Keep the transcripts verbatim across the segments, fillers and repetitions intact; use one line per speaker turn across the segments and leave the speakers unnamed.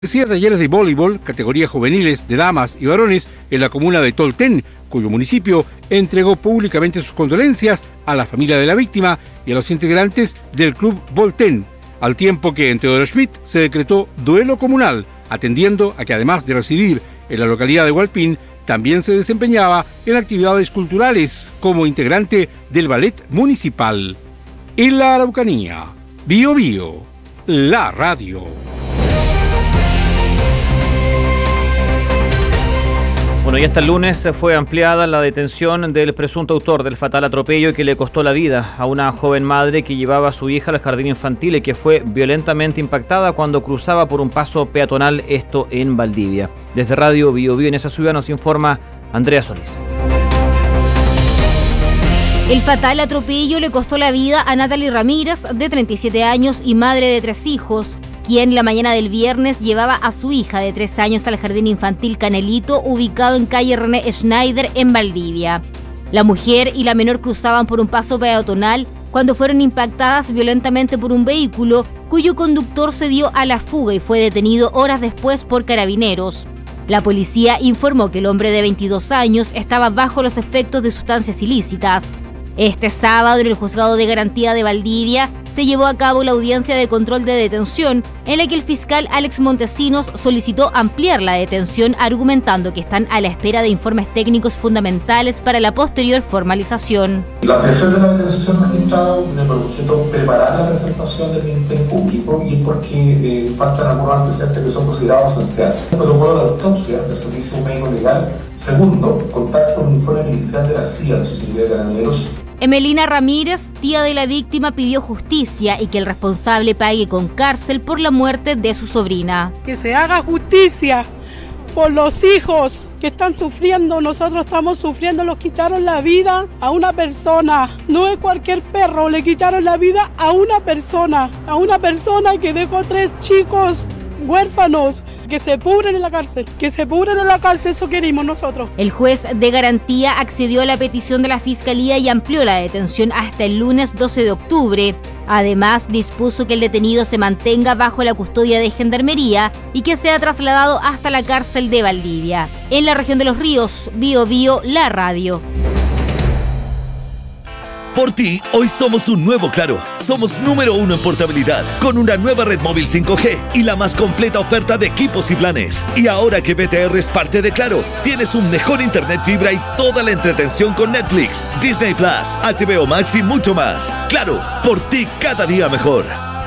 Decía talleres de voleibol, categorías juveniles de damas y varones en la comuna de Tolten, cuyo municipio entregó públicamente sus condolencias a la familia de la víctima y a los integrantes del club Volten, al tiempo que en Teodoro Schmidt se decretó duelo comunal, atendiendo a que además de residir en la localidad de Hualpín, también se desempeñaba en actividades culturales como integrante del ballet municipal. En la Araucanía, Bío Bío, la radio.
Bueno, y hasta el lunes fue ampliada la detención del presunto autor del fatal atropello que le costó la vida a una joven madre que llevaba a su hija al jardín infantil y que fue violentamente impactada cuando cruzaba por un paso peatonal, esto en Valdivia. Desde Radio Bío Bío en esa ciudad nos informa Andrea Solís.
El fatal atropello le costó la vida a Natalie Ramírez, de treinta y siete años y madre de tres hijos, quien la mañana del viernes llevaba a su hija de tres años al jardín infantil Canelito, ubicado en calle René Schneider, en Valdivia. La mujer y la menor cruzaban por un paso peatonal cuando fueron impactadas violentamente por un vehículo cuyo conductor se dio a la fuga y fue detenido horas después por carabineros. La policía informó que el hombre de veintidós años estaba bajo los efectos de sustancias ilícitas. Este sábado, en el Juzgado de Garantía de Valdivia, se llevó a cabo la audiencia de control de detención, en la que el fiscal Alex Montesinos solicitó ampliar la detención, argumentando que están a la espera de informes técnicos fundamentales para la posterior formalización.
La presión de la detención, magistrado, tiene por objeto preparar la presentación del Ministerio Público y porque eh, faltan algunos antecedentes que son considerados esenciales. El protocolo de autopsia del Servicio Médico Legal. Segundo, contar con un informe inicial de la C I A, de su Secretaría de Carabineros.
Emelina Ramírez, tía de la víctima, pidió justicia y que el responsable pague con cárcel por la muerte de su sobrina.
Que se haga justicia por los hijos que están sufriendo. Nosotros estamos sufriendo, nos quitaron la vida a una persona. No es cualquier perro, le quitaron la vida a una persona. A una persona que dejó tres chicos huérfanos. Que se pudren en la cárcel, que se pudren en la cárcel, eso queremos nosotros.
El juez de garantía accedió a la petición de la Fiscalía y amplió la detención hasta el lunes doce de octubre. Además, dispuso que el detenido se mantenga bajo la custodia de Gendarmería y que sea trasladado hasta la cárcel de Valdivia. En la región de Los Ríos, Bío Bío, la radio.
Por ti, hoy somos un nuevo Claro. Somos número uno en portabilidad, con una nueva red móvil cinco G y la más completa oferta de equipos y planes. Y ahora que B T R es parte de Claro, tienes un mejor internet fibra y toda la entretención con Netflix, Disney Plus, H B O Max y mucho más. Claro, por ti cada día mejor.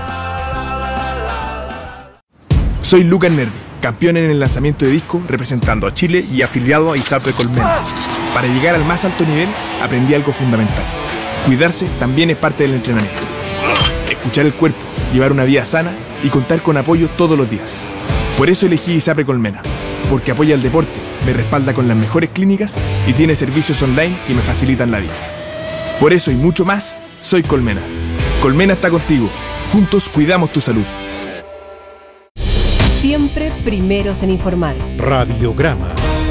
Soy Lucas Nervi, campeón en el lanzamiento de disco representando a Chile y afiliado a ISAPRE Colmena. Para llegar al más alto nivel, aprendí algo fundamental. Cuidarse también es parte del entrenamiento. Escuchar el cuerpo, llevar una vida sana y contar con apoyo todos los días. Por eso elegí ISAPRE Colmena, porque apoya el deporte, me respalda con las mejores clínicas y tiene servicios online que me facilitan la vida. Por eso y mucho más, soy Colmena. Colmena está contigo. Juntos cuidamos tu salud.
Siempre primeros en informar.
Radiograma.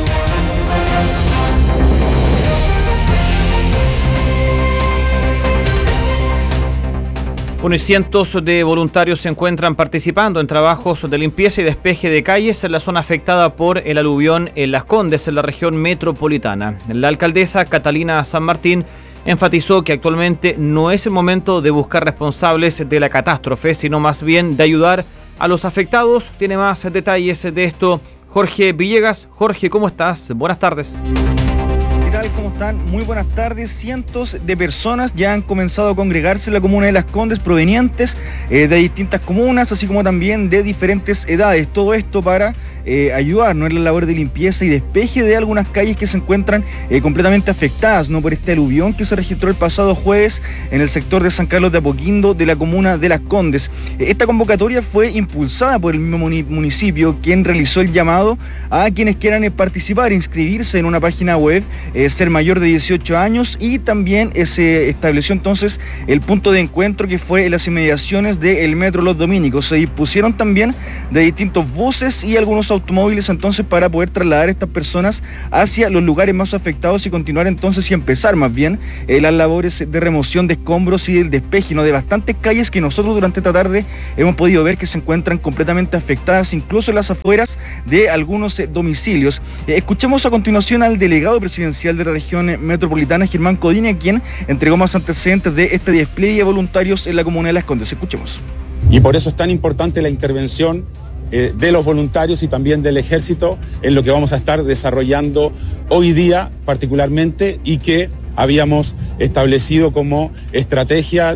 Bueno, y cientos de voluntarios se encuentran participando en trabajos de limpieza y despeje de calles en la zona afectada por el aluvión en Las Condes, en la región metropolitana. La alcaldesa Catalina San Martín enfatizó que actualmente no es el momento de buscar responsables de la catástrofe, sino más bien de ayudar a los afectados. Tiene más detalles de esto Jorge Villegas. Jorge, ¿cómo estás? Buenas tardes.
¿Cómo están? Muy buenas tardes. Cientos de personas ya han comenzado a congregarse en la comuna de Las Condes, provenientes eh, de distintas comunas, así como también de diferentes edades. Todo esto para eh, ayudar, ¿no?, en la labor de limpieza y despeje de algunas calles que se encuentran eh, completamente afectadas, ¿no?, por este aluvión que se registró el pasado jueves en el sector de San Carlos de Apoquindo de la comuna de Las Condes. Eh, esta convocatoria fue impulsada por el mismo municipio, quien realizó el llamado a quienes quieran eh, participar, inscribirse en una página web, eh, ser mayor de dieciocho años, y también eh, se estableció entonces el punto de encuentro que fue en las inmediaciones del Metro Los Dominicos. Se dispusieron también de distintos buses y algunos automóviles entonces para poder trasladar a estas personas hacia los lugares más afectados y continuar entonces y empezar más bien eh, las labores de remoción de escombros y del despeje, ¿no?, de bastantes calles que nosotros durante esta tarde hemos podido ver que se encuentran completamente afectadas, incluso en las afueras de algunos eh, domicilios. Eh, escuchemos a continuación al delegado presidencial de la región eh, metropolitana, Germán Codina, quien entregó más antecedentes de este despliegue de voluntarios en la comuna de Las Condes. Escuchemos.
Y por eso es tan importante la intervención eh, de los voluntarios y también del ejército en lo que vamos a estar desarrollando hoy día particularmente y que habíamos establecido como estrategia.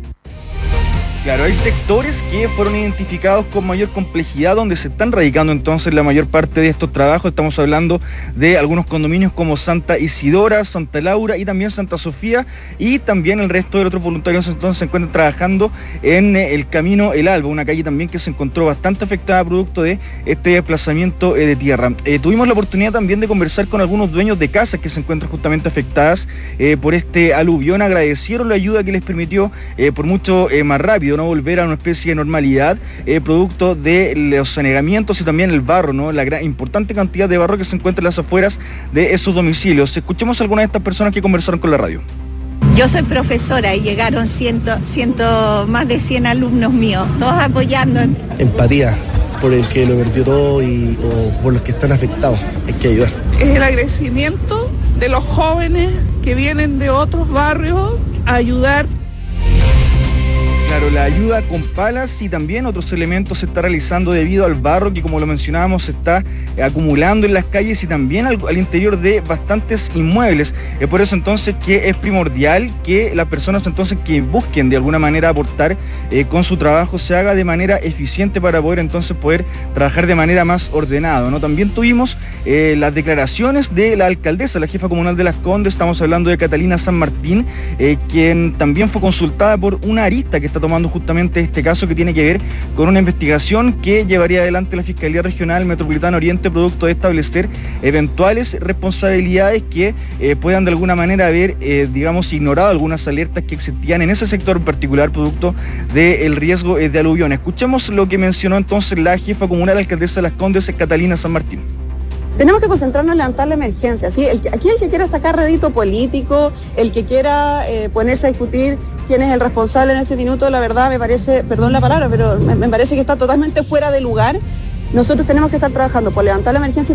Claro, hay sectores que fueron identificados con mayor complejidad donde se están radicando entonces la mayor parte de estos trabajos. Estamos hablando de algunos condominios como Santa Isidora, Santa Laura y también Santa Sofía, y también el resto de otros voluntarios entonces se encuentran trabajando en el Camino El Alba, una calle también que se encontró bastante afectada producto de este desplazamiento de tierra. Eh, tuvimos la oportunidad también de conversar con algunos dueños de casas que se encuentran justamente afectadas eh, por este aluvión. Agradecieron la ayuda que les permitió eh, por mucho eh, más rápido no volver a una especie de normalidad, eh, producto de los anegamientos y también el barro, ¿no?, la gran, importante cantidad de barro que se encuentra en las afueras de esos domicilios. Escuchemos a algunas de estas personas que conversaron con la radio.
Yo soy profesora y llegaron ciento, ciento, más de cien alumnos míos, todos apoyando.
Empatía por el que lo perdió todo y o por los que están afectados, hay que ayudar.
Es el agradecimiento de los jóvenes que vienen de otros barrios a ayudar.
Claro, la ayuda con palas y también otros elementos se está realizando debido al barro que, como lo mencionábamos, se está acumulando en las calles y también al, al interior de bastantes inmuebles. Es por eso entonces que es primordial que las personas entonces que busquen de alguna manera aportar eh, con su trabajo se haga de manera eficiente para poder entonces poder trabajar de manera más ordenada, ¿no? También tuvimos eh, las declaraciones de la alcaldesa, la jefa comunal de Las Condes. Estamos hablando de Catalina San Martín, eh, quien también fue consultada por una arista que está tomando justamente este caso que tiene que ver con una investigación que llevaría adelante la Fiscalía Regional Metropolitana Oriente, producto de establecer eventuales responsabilidades que eh, puedan de alguna manera haber, eh, digamos, ignorado algunas alertas que existían en ese sector en particular, producto del riesgo eh, de aluvión. Escuchemos lo que mencionó entonces la jefa comunal, la alcaldesa de Las Condes, Catalina San Martín.
Tenemos que concentrarnos en levantar la emergencia, ¿sí? El que, aquí el que quiera sacar rédito político, el que quiera eh, ponerse a discutir quién es el responsable en este minuto, la verdad me parece, perdón la palabra, pero me, me parece que está totalmente fuera de lugar. Nosotros tenemos que estar trabajando por levantar la emergencia.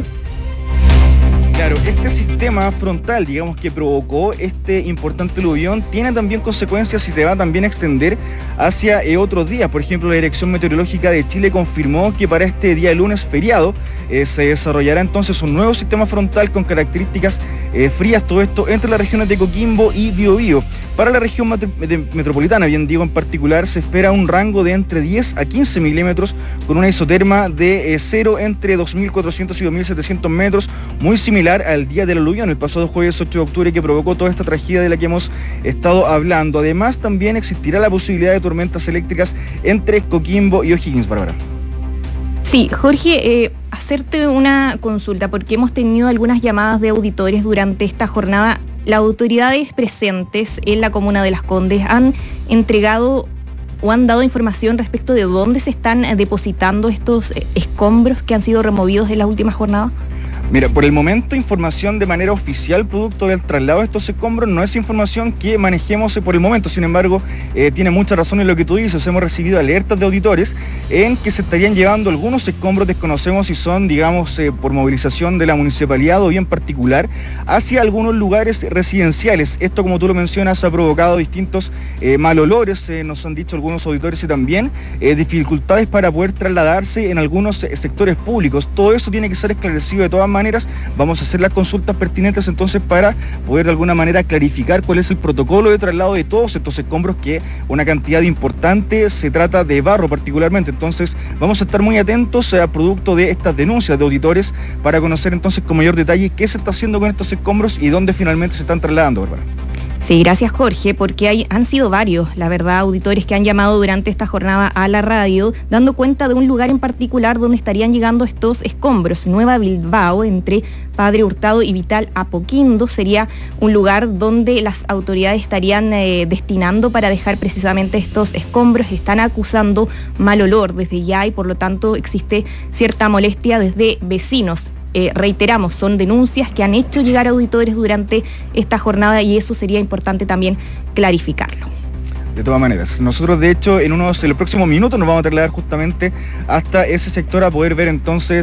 Claro, este sistema frontal, digamos, que provocó este importante aluvión, tiene también consecuencias y se va también a extender hacia eh, otros días. Por ejemplo, la Dirección Meteorológica de Chile confirmó que para este día lunes feriado eh, se desarrollará entonces un nuevo sistema frontal con características eh, frías, todo esto entre las regiones de Coquimbo y Biobío. Para la región metro metropolitana, bien digo, en particular, se espera un rango de entre diez a quince milímetros con una isoterma de eh, cero entre dos mil cuatrocientos y dos mil setecientos metros, muy similar al día del aluvión, el pasado jueves ocho de octubre, que provocó toda esta tragedia de la que hemos estado hablando. Además, también existirá la posibilidad de tormentas eléctricas entre Coquimbo y O'Higgins, Bárbara.
Sí, Jorge, eh, hacerte una consulta, porque hemos tenido algunas llamadas de auditores durante esta jornada. Las autoridades presentes en la comuna de Las Condes han entregado o han dado información respecto de dónde se están depositando estos escombros que han sido removidos en las últimas jornadas.
Mira, por el momento información de manera oficial producto del traslado de estos escombros no es información que manejemos por el momento. Sin embargo, eh, tiene mucha razón en lo que tú dices. Hemos recibido alertas de auditores en que se estarían llevando algunos escombros, desconocemos si son, digamos, eh, por movilización de la municipalidad o bien particular, hacia algunos lugares residenciales. Esto, como tú lo mencionas, ha provocado distintos eh, mal olores, eh, nos han dicho algunos auditores, y también eh, dificultades para poder trasladarse en algunos eh, sectores públicos. Todo eso tiene que ser esclarecido de todas maneras. Vamos a hacer las consultas pertinentes entonces para poder de alguna manera clarificar cuál es el protocolo de traslado de todos estos escombros, que una cantidad importante, se trata de barro particularmente. Entonces vamos a estar muy atentos a producto de estas denuncias de auditores para conocer entonces con mayor detalle qué se está haciendo con estos escombros y dónde finalmente se están trasladando, Bárbara.
Sí, gracias Jorge, porque hay, han sido varios, la verdad, auditores que han llamado durante esta jornada a la radio, dando cuenta de un lugar en particular donde estarían llegando estos escombros. Nueva Bilbao, entre Padre Hurtado y Vital Apoquindo, sería un lugar donde las autoridades estarían eh, destinando para dejar precisamente estos escombros. Están acusando mal olor desde ya y por lo tanto existe cierta molestia desde vecinos. Eh, reiteramos, son denuncias que han hecho llegar a auditores durante esta jornada y eso sería importante también clarificarlo.
De todas maneras, nosotros de hecho en unos en los próximos minutos nos vamos a trasladar justamente hasta ese sector a poder ver entonces